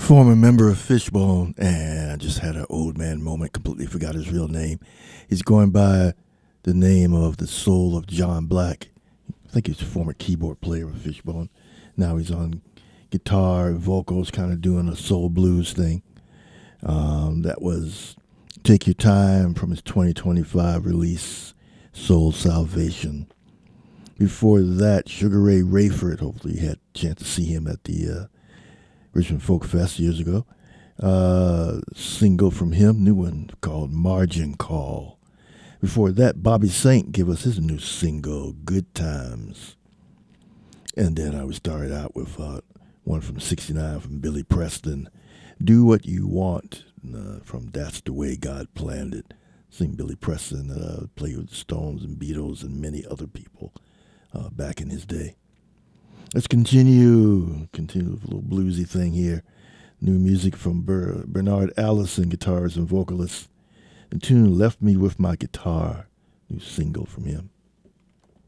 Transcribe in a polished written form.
Former member of Fishbone, and I just had an old man moment, completely forgot his real name. He's going by the name of the soul of John Black. I think he's a former keyboard player of Fishbone. Now he's on guitar, vocals, kind of doing a soul blues thing. That was Take Your Time from his 2025 release, Soul Salvation. Before that, Sugar Ray Rayford, hopefully you had a chance to see him at the Richmond Folk Fest years ago. Single from him, new one called Margin Call. Before that, Bobby Saint gave us his new single, Good Times. And then I started out with one from '69 from Billy Preston, Do What You Want, from That's the Way God Planned It. Sing Billy Preston, played with the Stones and Beatles and many other people back in his day. Let's continue with a little bluesy thing here. New music from Bernard Allison, guitarist and vocalist. The tune Left Me With My Guitar, new single from him.